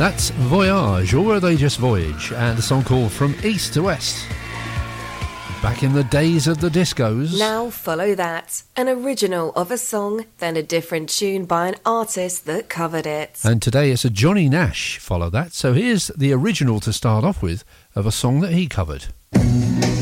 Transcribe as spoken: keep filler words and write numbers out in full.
That's Voyage, or Were They Just Voyage, and a song called From East to West. Back in the days of the discos. Now follow that. An original of a song, then a different tune by an artist that covered it. And today it's a Johnny Nash follow that. So here's the original to start off with of a song that he covered.